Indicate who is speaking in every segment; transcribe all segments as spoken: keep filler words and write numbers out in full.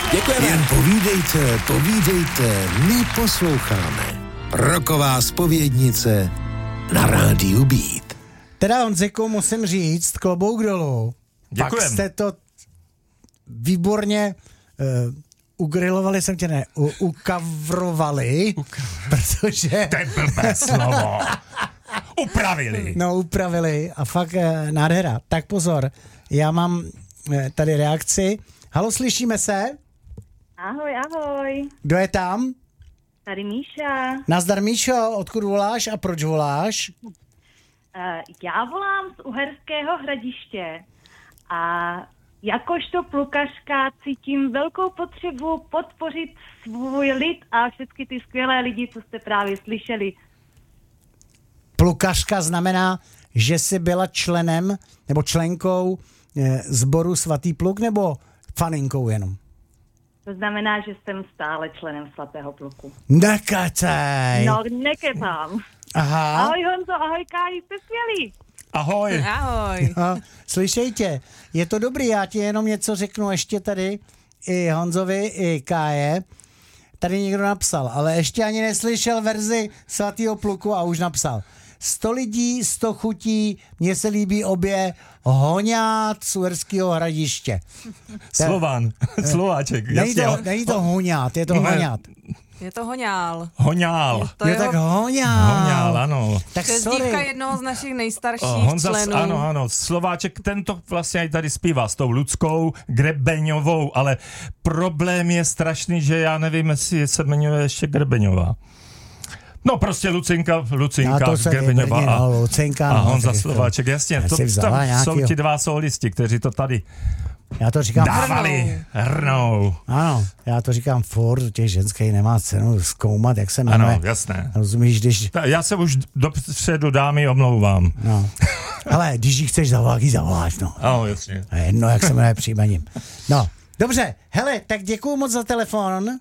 Speaker 1: Děkujeme.
Speaker 2: Jen povídejte, povídejte, my posloucháme. Roková zpovědnice na rádiu Beat.
Speaker 3: Teda Honziku, musím říct, klobouk dolů.
Speaker 4: Děkujem.
Speaker 3: Pak jste to výborně uh, ugrilovali, jsem tě ne, u, ukavrovali, protože...
Speaker 4: To je blbé slovo. Upravili.
Speaker 3: No, upravili a fakt uh, nádhera. Tak pozor, já mám uh, tady reakci. Halo, slyšíme se?
Speaker 5: Ahoj, ahoj.
Speaker 3: Kdo je tam?
Speaker 5: Tady Míša.
Speaker 3: Nazdar, Míšo, odkud voláš a proč voláš?
Speaker 5: Uh, já volám z Uherského Hradiště a jakožto plukařka cítím velkou potřebu podpořit svůj lid a všechny ty skvělé lidi, co jste právě slyšeli.
Speaker 3: Plukařka znamená, že jsi byla členem nebo členkou eh, sboru Svatý pluk nebo faninkou jenom?
Speaker 5: To znamená, že jsem stále členem Svatého pluku.
Speaker 3: Nekacej.
Speaker 5: No, nekecám.
Speaker 3: Aha.
Speaker 5: Ahoj Honzo, ahoj Káji, jste skvělí.
Speaker 4: Ahoj.
Speaker 6: Ahoj.
Speaker 3: No, slyšejte, je to dobrý, já ti jenom něco řeknu ještě tady i Honzovi, i Káje. Tady někdo napsal, ale ještě ani neslyšel verzi Svatého pluku a už napsal. Sto lidí, sto chutí, mně se líbí obě, Hoňát z Uherského Hradiště.
Speaker 4: Slovan, Slováček.
Speaker 3: Není
Speaker 4: jasně.
Speaker 3: to, není to Hoňát, je to
Speaker 4: Ne.
Speaker 3: Hoňát.
Speaker 6: Je to Hoňál.
Speaker 4: Hoňál.
Speaker 6: To
Speaker 3: Jo,
Speaker 6: je
Speaker 3: tak
Speaker 6: jeho
Speaker 3: Hoňál.
Speaker 4: Hoňál, ano.
Speaker 3: Tak
Speaker 6: přezdívka
Speaker 3: sorry.
Speaker 6: jednoho z našich nejstarších
Speaker 4: O, Honza,
Speaker 6: členů.
Speaker 4: ano, ano, Slováček, tento vlastně i tady zpívá s tou Luckou Grebeňovou, ale problém je strašný, že já nevím, jestli se jmenuje ještě Grebeňová. No prostě Lucinka, Lucinka
Speaker 3: No, to se
Speaker 4: Grebeňová
Speaker 3: vybrně,
Speaker 4: a,
Speaker 3: no, Lucinka,
Speaker 4: a
Speaker 3: no,
Speaker 4: Honza
Speaker 3: tak to-
Speaker 4: Slováček, jasně,
Speaker 3: Já
Speaker 4: to,
Speaker 3: si vzala
Speaker 4: to jsou
Speaker 3: nějakýho-
Speaker 4: ti dva solisti, kteří to tady
Speaker 3: Já to říkám,
Speaker 4: dávali, hrnou.
Speaker 3: ano, já to říkám furt, u těch ženských nemá cenu zkoumat, jak se jmenuje.
Speaker 4: Ano, jasné.
Speaker 3: Rozumíš, když,
Speaker 4: Ta- Já se už dopředu dámy omlouvám.
Speaker 3: no, ale když ji chceš zavolat, ji zavoláš, no.
Speaker 4: Ano, jasně.
Speaker 3: A jedno, jak se jmenuje příjmením. No, dobře, hele, tak děkuju moc za telefon.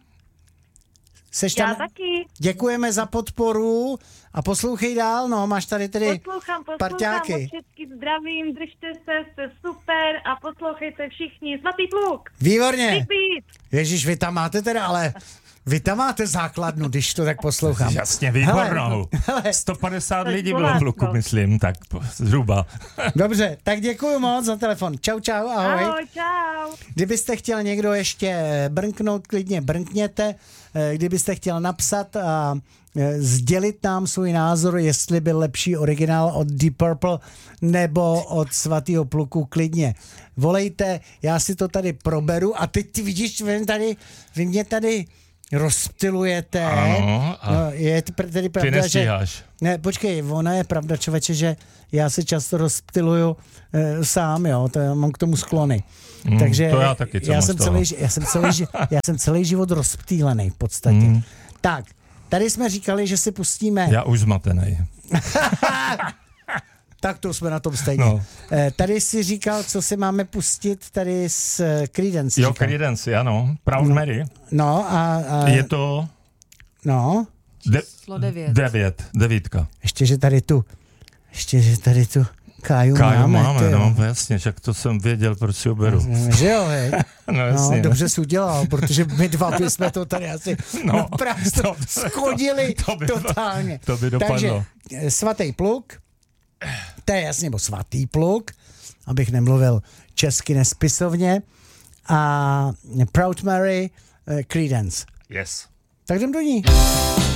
Speaker 3: Seš
Speaker 5: Já
Speaker 3: tam?
Speaker 5: taky.
Speaker 3: Děkujeme za podporu a poslouchej dál, no, máš tady tedy
Speaker 5: Poslouchám, poslouchám,
Speaker 3: parťáky.
Speaker 5: moc všechny zdravím, držte se, jste super a poslouchejte všichni. Svatý pluk.
Speaker 3: Výborně.
Speaker 5: Big beat.
Speaker 3: Ježíš, vy tam máte teda, ale vy tam máte základnu, když to tak poslouchám.
Speaker 4: Jasně, výbornou.
Speaker 3: hele.
Speaker 4: sto padesát
Speaker 5: To je
Speaker 4: lidí bylo v Luku,
Speaker 5: Slovácko.
Speaker 4: myslím, tak po- zhruba.
Speaker 3: Dobře, tak děkuju moc za telefon. Čau, čau, ahoj.
Speaker 5: Ahoj, čau.
Speaker 3: Kdybyste chtěl někdo ještě brnknout, klidně brnkněte. Eh, Kdybyste chtěl napsat a eh, sdělit nám svůj názor, jestli byl lepší originál od Deep Purple nebo od Svatého pluku, klidně volejte, já si to tady proberu a teď ty vidíš, vy, tady, vy mě tady rozptylujete.
Speaker 4: Ano, a
Speaker 3: No, je t- pr- tedy
Speaker 4: Ty
Speaker 3: pravda, že...
Speaker 4: nestíháš.
Speaker 3: Ne, počkej, ona je pravda, člověče, že já se často rozptyluju e, sám, jo, to já mám k tomu sklony.
Speaker 4: Mm,
Speaker 3: Takže
Speaker 4: to já taky, co
Speaker 3: já
Speaker 4: mám
Speaker 3: jsem,
Speaker 4: z toho.
Speaker 3: celý, ži- já, jsem celý, ži- já jsem celý život rozptýlený v podstatě.
Speaker 4: Mm.
Speaker 3: Tak, tady jsme říkali, že si pustíme...
Speaker 4: Já už zmatenej.
Speaker 3: Tak to jsme na tom stejně.
Speaker 4: No.
Speaker 3: E, tady si říkal, co si máme pustit tady s eh, Creedence.
Speaker 4: Jo,
Speaker 3: říkal.
Speaker 4: Creedence, ano. Proud Mary.
Speaker 3: No a... a
Speaker 4: Je to
Speaker 3: No,
Speaker 4: de-
Speaker 6: Číslo devět.
Speaker 4: devět, devítka.
Speaker 3: ještě, že tady tu... Ještě, že tady tu Káju,
Speaker 4: Káju
Speaker 3: máme.
Speaker 4: máme,
Speaker 3: ty jo.
Speaker 4: no jasně, však to jsem věděl, proč si ho beru.
Speaker 3: Že jo, hej.
Speaker 4: No
Speaker 3: No,
Speaker 4: jasně.
Speaker 3: dobře jsi udělal, protože my dva bychom to tady asi
Speaker 4: No,
Speaker 3: no, naprosto
Speaker 4: to-
Speaker 3: skodili
Speaker 4: to by-
Speaker 3: totálně.
Speaker 4: to by dopadlo.
Speaker 3: Takže eh, Svatý pluk, to je jasně, nebo Svatý pluk, abych nemluvil česky nespisovně, a Proud Mary, eh, Creedence.
Speaker 4: Yes.
Speaker 3: Tak jdem do ní.